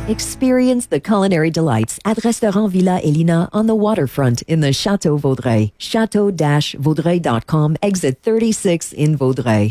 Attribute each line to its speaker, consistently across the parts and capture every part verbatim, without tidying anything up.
Speaker 1: Experience the culinary delights at Restaurant Villa Elina on the waterfront in the Chateau Vaudreuil. chateau dash vaudreuil dot com, exit thirty-six in Vaudreuil.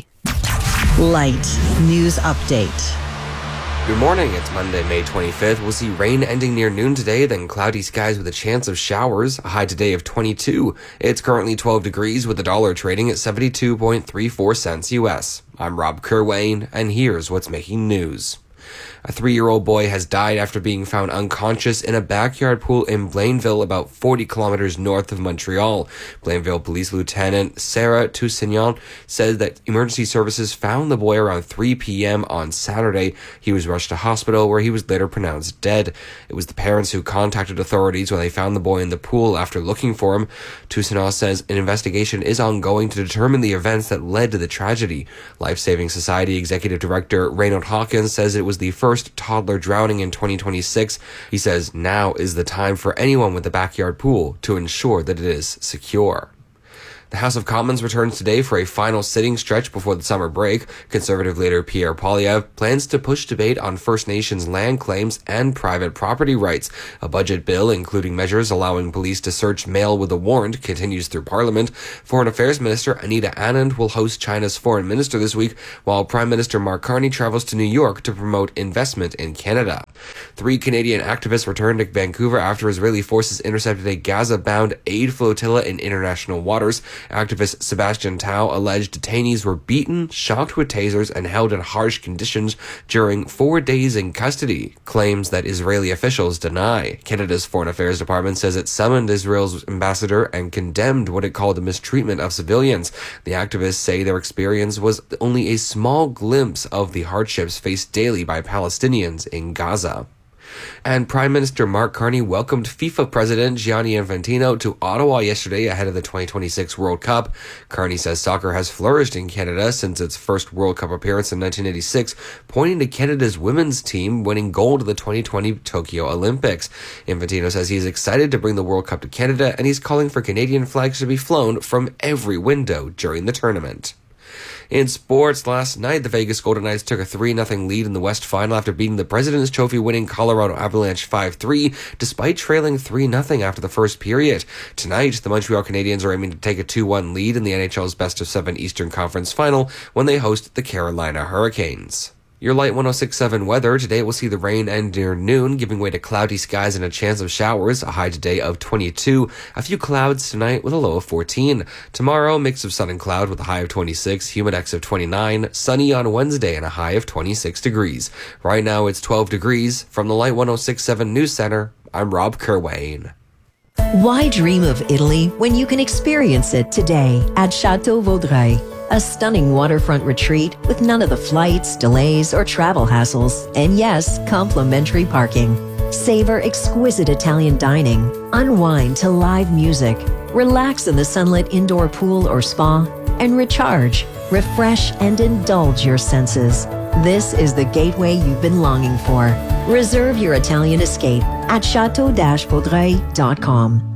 Speaker 2: Light News Update.
Speaker 3: Good morning, it's Monday, May twenty-fifth. We'll see rain ending near noon today, then cloudy skies with a chance of showers, a high today of twenty-two. It's currently twelve degrees with the dollar trading at seventy-two point three four cents U S. I'm Rob Kerwayne, and here's what's making news. A three-year-old boy has died after being found unconscious in a backyard pool in Blainville, about forty kilometers north of Montreal. Blainville Police Lieutenant Sarah Toussignon said that emergency services found the boy around three p.m. on Saturday. He was rushed to hospital where he was later pronounced dead. It was the parents who contacted authorities when they found the boy in the pool after looking for him. Toussignon says an investigation is ongoing to determine the events that led to the tragedy. Life Saving Society Executive Director Reynold Hawkins says it was the first toddler drowning in twenty twenty-six. He says now is the time for anyone with a backyard pool to ensure that it is secure. The House of Commons returns today for a final sitting stretch before the summer break. Conservative leader Pierre Poilievre plans to push debate on First Nations land claims and private property rights. A budget bill, including measures allowing police to search mail with a warrant, continues through Parliament. Foreign Affairs Minister Anita Anand will host China's foreign minister this week, while Prime Minister Mark Carney travels to New York to promote investment in Canada. Three Canadian activists returned to Vancouver after Israeli forces intercepted a Gaza-bound aid flotilla in international waters. Activist Sebastian Tao alleged detainees were beaten, shocked with tasers, and held in harsh conditions during four days in custody, claims that Israeli officials deny. Canada's Foreign Affairs Department says it summoned Israel's ambassador and condemned what it called the mistreatment of civilians. The activists say their experience was only a small glimpse of the hardships faced daily by Palestinians in Gaza. And Prime Minister Mark Carney welcomed FIFA President Gianni Infantino to Ottawa yesterday ahead of the twenty twenty-six World Cup. Carney says soccer has flourished in Canada since its first World Cup appearance in nineteen eighty-six, pointing to Canada's women's team winning gold at the twenty twenty Tokyo Olympics. Infantino says he's excited to bring the World Cup to Canada, and he's calling for Canadian flags to be flown from every window during the tournament. In sports, last night, the Vegas Golden Knights took a three nothing lead in the West Final after beating the President's Trophy-winning Colorado Avalanche five three, despite trailing three nothing after the first period. Tonight, the Montreal Canadiens are aiming to take a two one lead in the N H L's best-of-seven Eastern Conference Final when they host the Carolina Hurricanes. Your Light one oh six point seven weather. Today will see the rain end near noon, giving way to cloudy skies and a chance of showers, a high today of twenty-two. A few clouds tonight with a low of fourteen. Tomorrow, mix of sun and cloud with a high of twenty-six, humidex of twenty-nine, sunny on Wednesday and a high of twenty-six degrees. Right now it's twelve degrees. From the Light one oh six point seven News Center, I'm Rob Kerwayne.
Speaker 1: Why dream of Italy when you can experience it today at Chateau Vaudreuil? A stunning waterfront retreat with none of the flights, delays, or travel hassles. And yes, complimentary parking. Savor exquisite Italian dining. Unwind to live music. Relax in the sunlit indoor pool or spa. And recharge, refresh, and indulge your senses. This is the gateway you've been longing for. Reserve your Italian escape at chateau dash vaudreuil dot com.